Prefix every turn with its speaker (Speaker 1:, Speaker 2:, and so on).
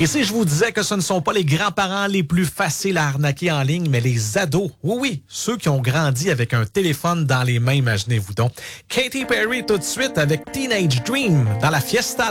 Speaker 1: Et si je vous disais que ce ne sont pas les grands-parents les plus faciles à arnaquer en ligne, mais les ados, oui, ceux qui ont grandi avec un téléphone dans les mains, imaginez-vous donc. Katy Perry tout de suite avec Teenage Dream dans la Fiesta